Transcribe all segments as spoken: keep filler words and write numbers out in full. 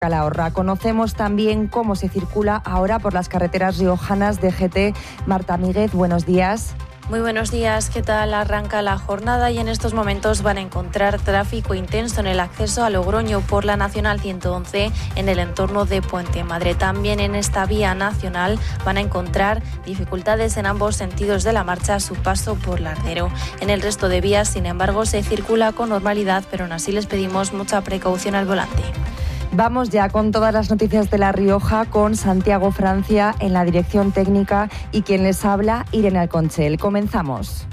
Calahorra. Conocemos también cómo se circula ahora por las carreteras riojanas de G T. Marta Míguez, buenos días. Muy buenos días, ¿qué tal? Arranca la jornada y en estos momentos van a encontrar tráfico intenso en el acceso a Logroño por la Nacional ciento once en el entorno de Puente Madre. También en esta vía nacional van a encontrar dificultades en ambos sentidos de la marcha a su paso por Lardero. En el resto de vías, sin embargo, se circula con normalidad, pero aún así les pedimos mucha precaución al volante. Vamos ya con todas las noticias de La Rioja con Santiago Francia en la dirección técnica y quien les habla, Irene Alconchel. Comenzamos.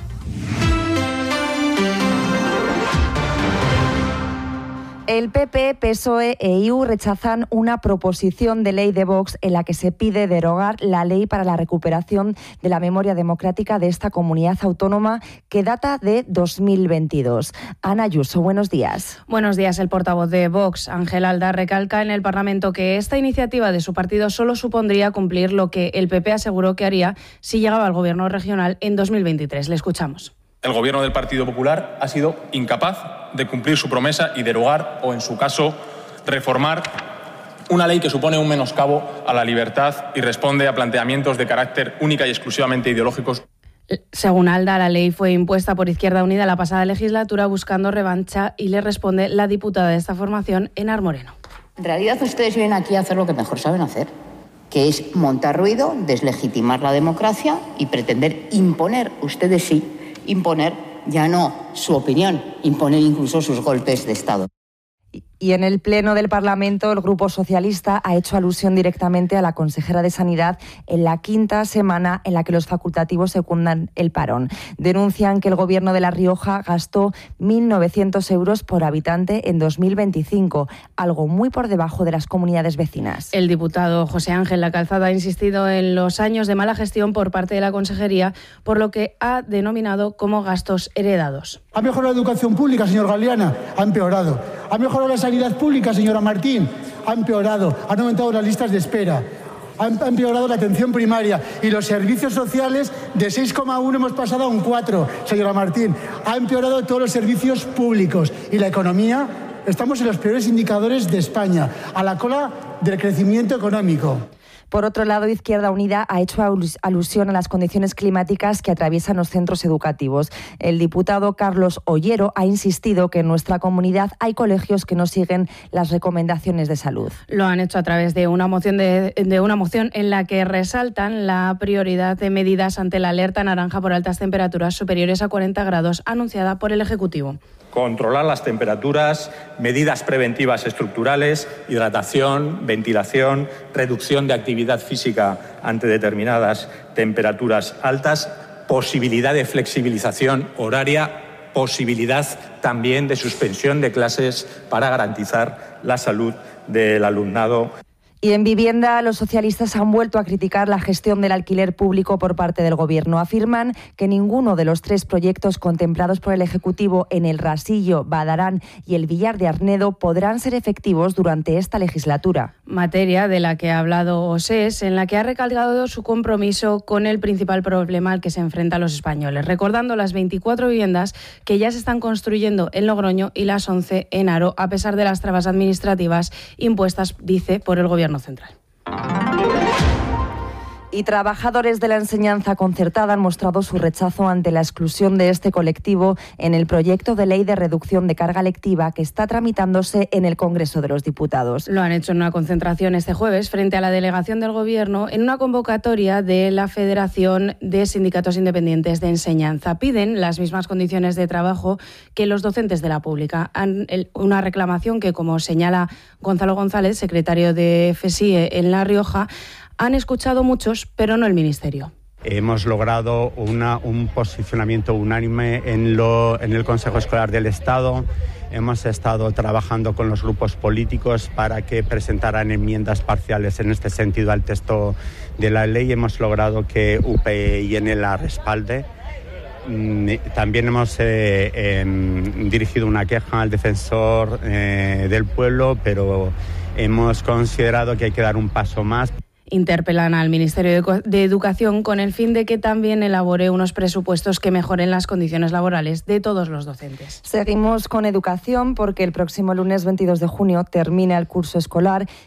El P P, P S O E e I U rechazan una proposición de ley de Vox en la que se pide derogar la ley para la recuperación de la memoria democrática de esta comunidad autónoma que data de dos mil veintidós. Ana Ayuso, buenos días. Buenos días. El portavoz de Vox, Ángel Alda, recalca en el Parlamento que esta iniciativa de su partido solo supondría cumplir lo que el P P aseguró que haría si llegaba al gobierno regional en dos mil veintitrés. Le escuchamos. El Gobierno del Partido Popular ha sido incapaz de cumplir su promesa y derogar, o en su caso, reformar una ley que supone un menoscabo a la libertad y responde a planteamientos de carácter única y exclusivamente ideológicos. Según Alda, la ley fue impuesta por Izquierda Unida la pasada legislatura buscando revancha y le responde la diputada de esta formación, Enar Moreno. En realidad ustedes vienen aquí a hacer lo que mejor saben hacer, que es montar ruido, deslegitimar la democracia y pretender imponer, ustedes sí, imponer ya no su opinión, imponer incluso sus golpes de Estado. Y en el Pleno del Parlamento, el Grupo Socialista ha hecho alusión directamente a la consejera de Sanidad en la quinta semana en la que los facultativos secundan el parón. Denuncian que el Gobierno de La Rioja gastó mil novecientos euros por habitante en dos mil veinticinco, algo muy por debajo de las comunidades vecinas. El diputado José Ángel La Calzada ha insistido en los años de mala gestión por parte de la consejería, por lo que ha denominado como gastos heredados. ¿Ha mejorado la educación pública, señor Galeana? Ha empeorado. ¿Ha mejorado la sanidad pública, señora Martín? Ha empeorado. Han aumentado las listas de espera. Ha empeorado la atención primaria. Y los servicios sociales, de seis coma uno hemos pasado a un cuatro, señora Martín. Ha empeorado todos los servicios públicos. Y la economía, estamos en los peores indicadores de España, a la cola del crecimiento económico. Por otro lado, Izquierda Unida ha hecho alusión a las condiciones climáticas que atraviesan los centros educativos. El diputado Carlos Ollero ha insistido que en nuestra comunidad hay colegios que no siguen las recomendaciones de salud. Lo han hecho a través de una moción de, de una moción en la que resaltan la prioridad de medidas ante la alerta naranja por altas temperaturas superiores a cuarenta grados anunciada por el Ejecutivo. Controlar las temperaturas, medidas preventivas estructurales, hidratación, ventilación, reducción de actividad física ante determinadas temperaturas altas, posibilidad de flexibilización horaria, posibilidad también de suspensión de clases para garantizar la salud del alumnado. Y en vivienda, los socialistas han vuelto a criticar la gestión del alquiler público por parte del Gobierno. Afirman que ninguno de los tres proyectos contemplados por el Ejecutivo en el Rasillo, Badarán y el Villar de Arnedo podrán ser efectivos durante esta legislatura. Materia de la que ha hablado Osés, en la que ha recalcado su compromiso con el principal problema al que se enfrentan los españoles, recordando las veinticuatro viviendas que ya se están construyendo en Logroño y las once en Haro, a pesar de las trabas administrativas impuestas, dice, por el Gobierno central. Y trabajadores de la enseñanza concertada han mostrado su rechazo ante la exclusión de este colectivo en el proyecto de ley de reducción de carga lectiva que está tramitándose en el Congreso de los Diputados. Lo han hecho en una concentración este jueves frente a la delegación del Gobierno en una convocatoria de la Federación de Sindicatos Independientes de Enseñanza. Piden las mismas condiciones de trabajo que los docentes de la pública. Han, el, una reclamación que, como señala Gonzalo González, secretario de F E S I E en La Rioja, han escuchado muchos, pero no el Ministerio. Hemos logrado una, un posicionamiento unánime en, lo, en el Consejo Escolar del Estado. Hemos estado trabajando con los grupos políticos para que presentaran enmiendas parciales en este sentido al texto de la ley. Hemos logrado que U P y N la respalde. También hemos eh, eh, dirigido una queja al defensor eh, del pueblo, pero hemos considerado que hay que dar un paso más. Interpelan al Ministerio de Educación con el fin de que también elabore unos presupuestos que mejoren las condiciones laborales de todos los docentes. Seguimos con educación porque el próximo lunes veintidós de junio termina el curso escolar